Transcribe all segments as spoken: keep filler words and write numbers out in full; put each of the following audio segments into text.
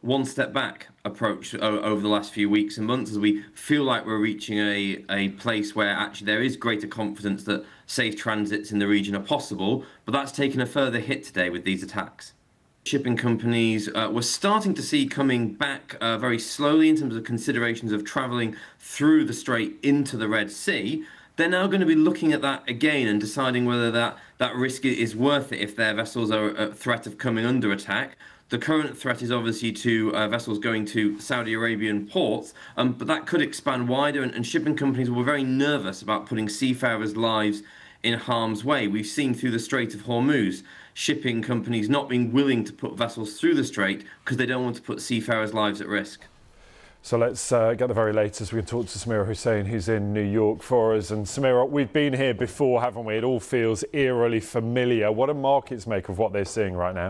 one step back approach over the last few weeks and months, as we feel like we're reaching a, a place where actually there is greater confidence that safe transits in the region are possible, but that's taken a further hit today with these attacks. Shipping companies uh, we're starting to see coming back uh, very slowly in terms of considerations of travelling through the Strait into the Red Sea. They're now going to be looking at that again and deciding whether that, that risk is worth it if their vessels are at threat of coming under attack. The current threat is obviously to uh, vessels going to Saudi Arabian ports, um, but that could expand wider, and, and shipping companies were very nervous about putting seafarers' lives in harm's way. We've seen through the Strait of Hormuz, shipping companies not being willing to put vessels through the strait because they don't want to put seafarers' lives at risk. So let's uh, get the very latest. We can talk to Samira Hussain, who's in New York for us. And Samira, we've been here before, haven't we? It all feels eerily familiar. What do markets make of what they're seeing right now?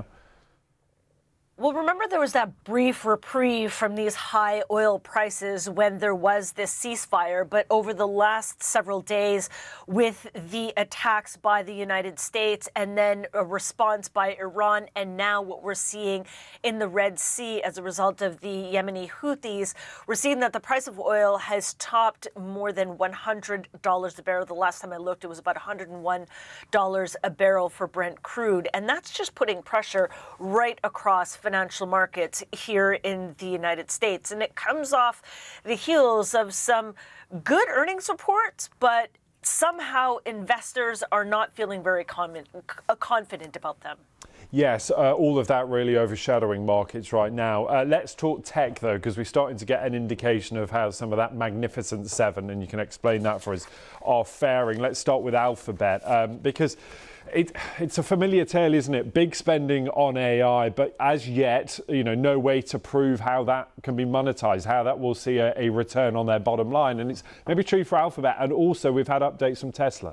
Well, remember there was that brief reprieve from these high oil prices when there was this ceasefire, but over the last several days with the attacks by the United States and then a response by Iran, and now what we're seeing in the Red Sea as a result of the Yemeni Houthis, we're seeing that the price of oil has topped more than one hundred dollars a barrel. The last time I looked, it was about one hundred one dollars a barrel for Brent crude, and that's just putting pressure right across financial markets here in the United States. And it comes off the heels of some good earnings reports, but somehow investors are not feeling very confident about them. Yes, uh, all of that really overshadowing markets right now. Uh, let's talk tech, though, because we're starting to get an indication of how some of that Magnificent Seven, and you can explain that for us, are faring. Let's start with Alphabet, um, because It, it's a familiar tale, isn't it? Big spending on A I, but as yet, you know, no way to prove how that can be monetized, how that will see a, a return on their bottom line. And it's maybe true for Alphabet. And also, we've had updates from Tesla.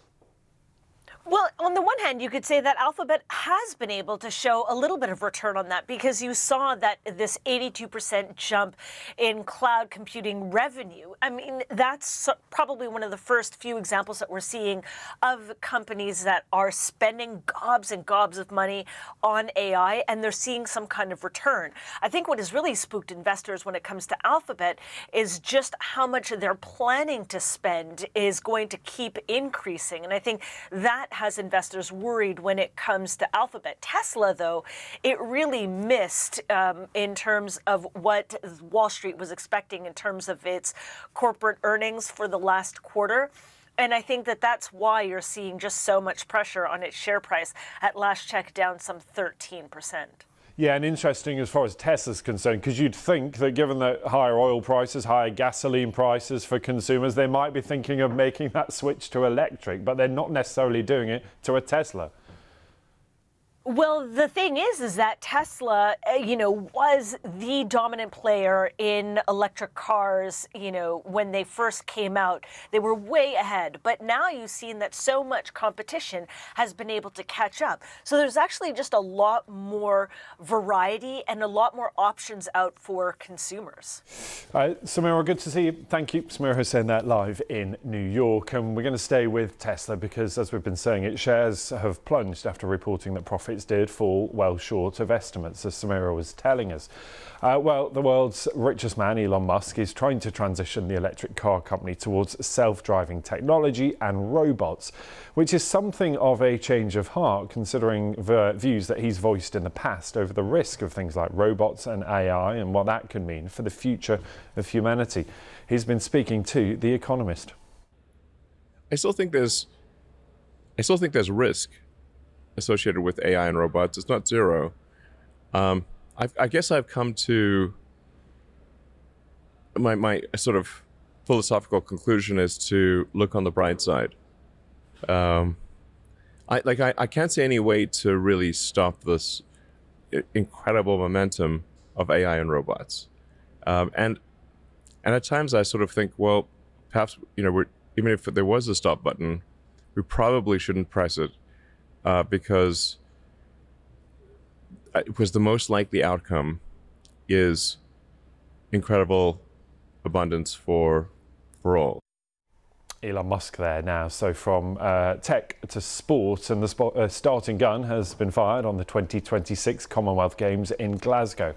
Well, on the one hand, you could say that Alphabet has been able to show a little bit of return on that, because you saw that this eighty-two percent jump in cloud computing revenue. I mean, that's probably one of the first few examples that we're seeing of companies that are spending gobs and gobs of money on A I, and they're seeing some kind of return. I think what has really spooked investors when it comes to Alphabet is just how much they're planning to spend is going to keep increasing. And I think that has investors worried when it comes to Alphabet. Tesla, though, it really missed um, in terms of what Wall Street was expecting in terms of its corporate earnings for the last quarter. And I think that that's why you're seeing just so much pressure on its share price. At last check, down some thirteen percent. Yeah, and interesting as far as Tesla's concerned, because you'd think that given the higher oil prices, higher gasoline prices for consumers, they might be thinking of making that switch to electric, but they're not necessarily doing it to a Tesla. Well, the thing is, is that Tesla, you know, was the dominant player in electric cars, you know, when they first came out. They were way ahead. But now you've seen that so much competition has been able to catch up. So there's actually just a lot more variety and a lot more options out for consumers. Uh, Samira, good to see you. Thank you. Samira Hussain there live in New York. And we're going to stay with Tesla because, as we've been saying, its shares have plunged after reporting that profits did fall well short of estimates, as Samira was telling us. Uh, well, the world's richest man, Elon Musk, is trying to transition the electric car company towards self-driving technology and robots, which is something of a change of heart considering the views that he's voiced in the past over the risk of things like robots and A I and what that could mean for the future of humanity. He's been speaking to The Economist. I still think there's, I still think there's risk associated with A I and robots. It's not zero. Um, I've, I guess I've come to my, my sort of philosophical conclusion is to look on the bright side. Um, I, like I, I can't see any way to really stop this incredible momentum of A I and robots. Um, and and at times I sort of think, well, perhaps, you know, we're, even if there was a stop button, we probably shouldn't press it. Uh, because it was the most likely outcome is incredible abundance for for all. Elon Musk there now. So from uh, tech to sport, and the spot, uh, starting gun has been fired on the twenty twenty-six Commonwealth Games in Glasgow.